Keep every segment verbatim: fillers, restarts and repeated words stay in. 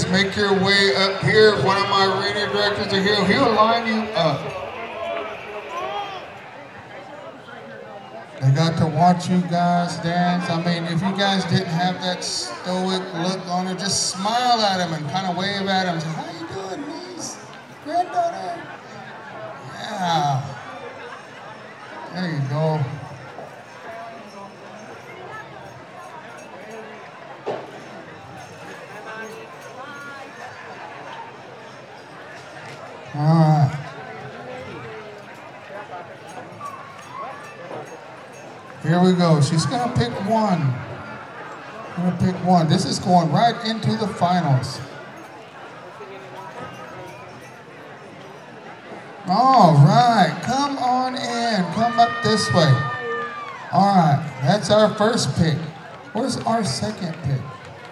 make your way up here. If one of my arena directors are here, he'll line you up. I got to watch you guys dance. I mean, if you guys didn't have that stoic look on it, just smile at him and kind of wave at him. Say, how you doing, niece? Granddaughter? Yeah. There you go. All right. Here we go. She's gonna pick one. Gonna pick one. This is going right into the finals. All right, come on in. Come up this way. All right, that's our first pick. Where's our second pick?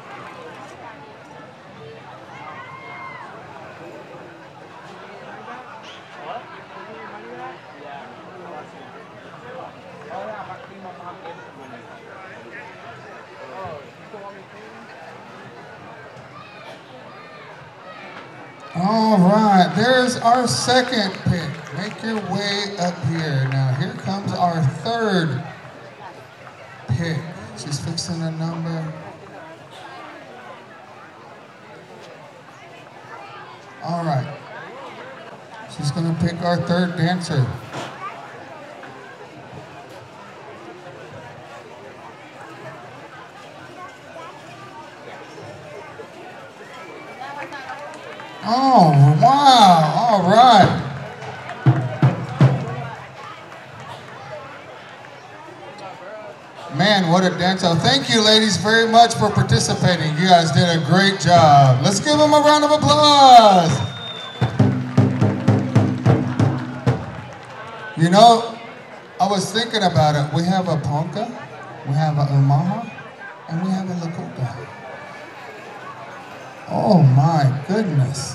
All right, there's our second pick. Make your way up here. Now here comes our third pick. She's fixing a number. All right. She's gonna pick our third dancer. Oh, wow, all right. Man, what a dance. Oh, thank you, ladies, very much for participating. You guys did a great job. Let's give them a round of applause. You know, I was thinking about it. We have a polka, we have a umaha, and we have a lakota. Oh my goodness.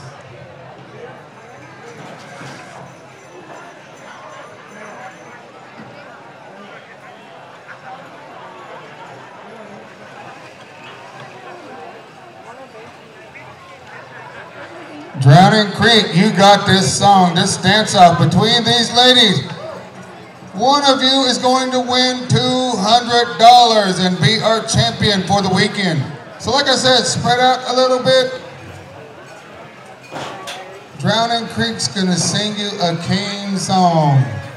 Drowning Creek, you got this song, this dance off between these ladies. One of you is going to win two hundred dollars and be our champion for the weekend. So like I said, spread out a little bit. Drowning Creek's gonna sing you a cane song.